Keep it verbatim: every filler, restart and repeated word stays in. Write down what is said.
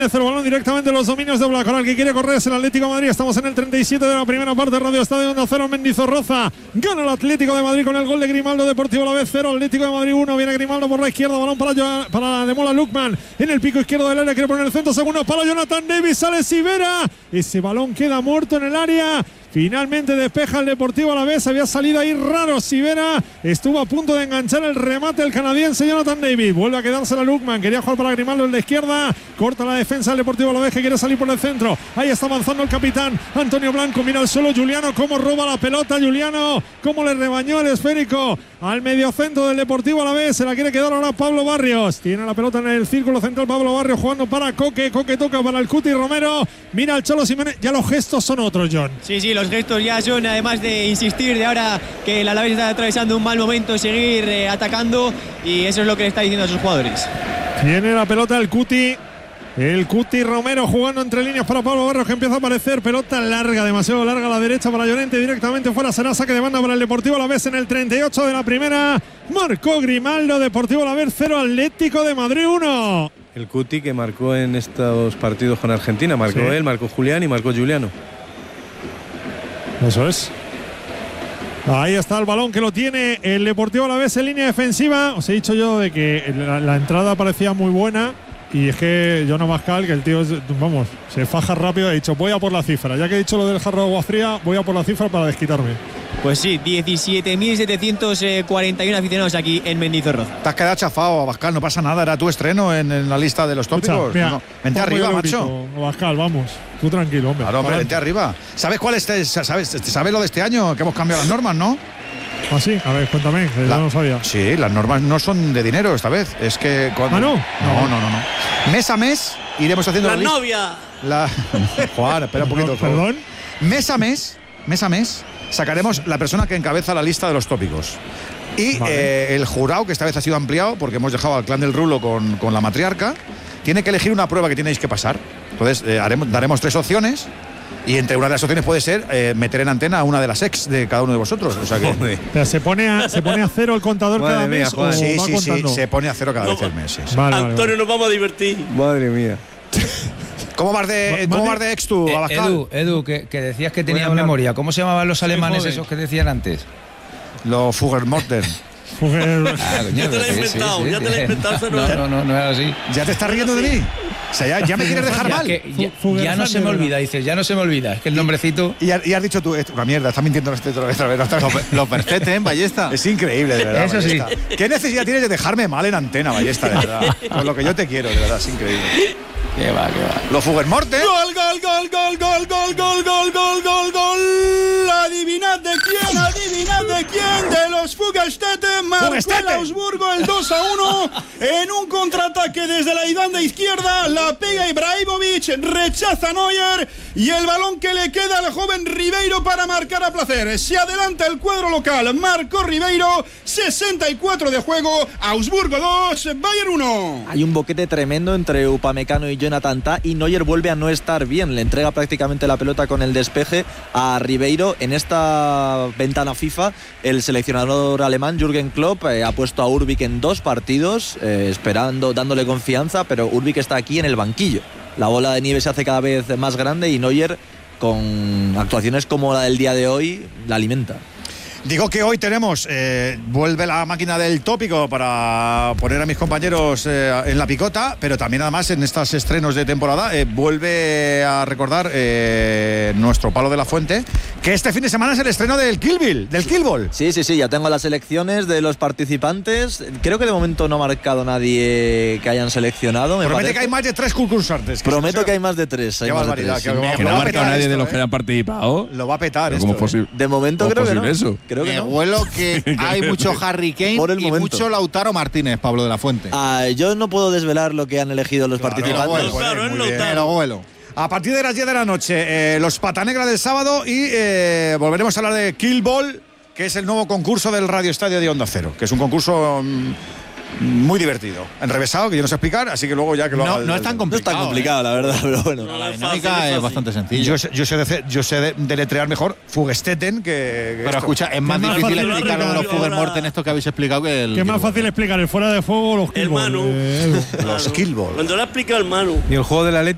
El balón directamente en los dominios de Blacoral, que quiere correr es el Atlético de Madrid. Estamos en el treinta y siete de la primera parte. Radio Estadio Onda Cero, Mendizorroza. Gana el Atlético de Madrid con el gol de Grimaldo. Deportivo Alavés cero, Atlético de Madrid uno. Viene Grimaldo por la izquierda, balón para, para Demola Lukman. En el pico izquierdo del área, quiere poner el centro. Segundo para Jonathan Davis, sale Sivera. Ese balón queda muerto en el área. Finalmente despeja el Deportivo Alavés. Había salido ahí raro Sivera. Estuvo a punto de enganchar el remate el canadiense Jonathan Davis. Vuelve a quedarse la Lukman. Quería jugar para Grimaldo en la izquierda. Corta la defensa del Deportivo Alavés, que quiere salir por el centro. Ahí está avanzando el capitán Antonio Blanco. Mira al suelo Juliano. Cómo roba la pelota Juliano. Cómo le rebañó el esférico al mediocentro del Deportivo Alavés. Se la quiere quedar ahora Pablo Barrios. Tiene la pelota en el círculo central Pablo Barrios jugando para Coque. Coque toca para el Cuti Romero. Mira al Cholo Simeone. Ya los gestos son otros, John. Sí, sí, los gestos ya son, además de insistir de ahora que el Alavés está atravesando un mal momento, seguir eh, atacando, y eso es lo que le está diciendo a sus jugadores. Tiene la pelota el Cuti. El Cuti Romero jugando entre líneas para Pablo Barrios, que empieza a aparecer. Pelota larga, demasiado larga a la derecha para Llorente. Directamente fuera será saque de banda para el Deportivo Alavés en el treinta y ocho de la primera. Marcó Grimaldo. Deportivo Alavés cero, Atlético de Madrid uno. El Cuti que marcó en estos partidos con Argentina. Marcó sí. él, marcó Julián y marcó Juliano. Eso es. Ahí está el balón que lo tiene el Deportivo Alavés en línea defensiva. Os he dicho yo de que la, la entrada parecía muy buena. Y es que Jonas Pascal, que el tío, es, vamos, se faja rápido, ha dicho, voy a por la cifra. Ya que he dicho lo del jarro de agua fría, voy a por la cifra para desquitarme. Pues sí, diecisiete mil setecientos cuarenta y uno aficionados aquí en Mendizorroza. Te has quedado chafado, Abascal, no pasa nada, era tu estreno en, en la lista de los tópicos. Mira, no, vente arriba, macho. Abascal, vamos, tú tranquilo, hombre. Claro, hombre, vente arriba. ¿Sabes cuál es? ¿Sabes, ¿Sabes lo de este año? Que hemos cambiado las normas, ¿no? ¿Ah, sí? A ver, cuéntame, que la, yo no sabía. Sí, las normas no son de dinero esta vez. Es que cuando, ¿Ah, no? No, no, no, no. Mes a mes iremos haciendo la, la novia. La Juan, espera un poquito. ¿Perdón? Mes a mes, mes a mes, sacaremos la persona que encabeza la lista de los tópicos. Y vale. eh, el jurado, que esta vez ha sido ampliado, porque hemos dejado al clan del Rulo con, con la matriarca, tiene que elegir una prueba que tenéis que pasar. Entonces, eh, haremos, daremos tres opciones. Y entre una de las opciones puede ser eh, meter en antena a una de las ex de cada uno de vosotros. O sea que pero se pone a, se pone a cero el contador cada mía, mes. ¿O sí, va sí, contando? sí, se pone a cero cada no, vez el mes. Sí, sí. Vale, Antonio, vale, nos vamos a divertir. Madre mía. ¿Cómo vas de, ¿cómo vas de ex tú, eh, Abascal? Edu, Edu que, que decías que tenías memoria. ¿Cómo se llamaban los alemanes esos que decían antes? Los Fuggermorten. Ah, coño, ya te lo he inventado, sí, sí, ya te lo he inventado. Pero no, no, no, no era así. ¿Ya te estás riendo de mí? O sea, ya, ya me quieres dejar ya, mal. Que, ya, ya no se me olvida, dices, ya no se me olvida. Es que el nombrecito. Y, y, has, y has dicho tú, esto, una mierda, estás mintiendo otra vez. Otra vez. Lo perfecte, ¿eh, Ballesta? Es increíble, de verdad. Eso Ballesta. sí. ¿Qué necesidad tienes de dejarme mal en antena, Ballesta, de verdad? Con lo que yo te quiero, de verdad, es increíble. Qué va, qué va. Los Fuggermorten. Gol, gol, gol, gol, gol, gol, gol, gol, gol, gol, gol. Adivinad de quién, adivinad de quién. De los Fugelstetten. Marcó el Augsburgo el dos a uno en un contraataque desde la banda izquierda. La pega Ibrahimovic, rechaza Neuer y el balón que le queda al joven Ribeiro para marcar a placer. Se adelanta el cuadro local. Marcó Ribeiro, sesenta y cuatro de juego. Augsburgo dos, Bayern uno. Hay un boquete tremendo entre Upamecano y Jonathan Tah, y Neuer vuelve a no estar bien. Le entrega prácticamente la pelota con el despeje a Ribeiro. En esta ventana FIFA, el seleccionador alemán Jürgen Klopp eh, ha puesto a Urbik en dos partidos, eh, esperando, dándole confianza, pero Urbik está aquí en el banquillo. La bola de nieve se hace cada vez más grande y Neuer, con actuaciones como la del día de hoy, la alimenta. Digo que hoy tenemos, eh, vuelve la máquina del tópico para poner a mis compañeros eh, en la picota, pero también además en estos estrenos de temporada eh, vuelve a recordar eh, nuestro Palo de la Fuente, que este fin de semana es el estreno del Kill Bill, del Kill Ball. Sí, sí, sí, ya tengo las selecciones de los participantes. Creo que de momento no ha marcado nadie que hayan seleccionado. Me Promete parece. que hay más de tres concursantes. Que Prometo que, que hay más de tres. Hay Qué más barbaridad. de tres. Que, que, que no ha marcado nadie esto, de los eh. que hayan participado. Lo va a petar esto. ¿Cómo es posible? De momento creo que no. Eso? Creo que Me no. huelo que hay mucho Harry Kane Por el y momento. mucho Lautaro Martínez, Pablo de la Fuente. Ah, yo no puedo desvelar lo que han elegido los Claro, participantes. bueno, Claro, muy es bien. Lautaro. Pero vuelo. A partir de las diez de la noche, eh, los Patanegra del sábado y eh, volveremos a hablar de Kill Ball, que es el nuevo concurso del Radio Estadio de Onda Cero, que es un concurso mmm, muy divertido, enrevesado, que yo no sé explicar, así que luego ya que lo No, haga el- no es tan No es complicado. tan complicado, ¿eh? la verdad, pero bueno. No, La es dinámica fácil, es es fácil. bastante sencilla. Yo sé, yo sé, de, yo sé de, deletrear mejor Fugestetten que, que Pero esto. escucha, es más Es más difícil fácil explicar lo de los ahora- Fuggermorten esto que habéis explicado que el. Que es más fácil explicar el fuera de juego o los El kill ball, Manu. eh, Edu. Los Kill Ball. Cuando lo ha explicado el Manu. Y el juego del Atlético